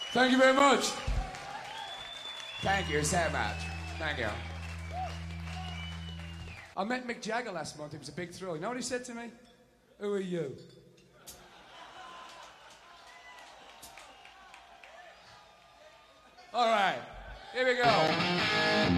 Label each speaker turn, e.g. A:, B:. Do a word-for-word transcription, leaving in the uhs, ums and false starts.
A: Thank you very much. Thank you so much. Thank you. I met Mick Jagger last month. It was a big thrill. You know what he said to me? Who are you? All right. Here we go.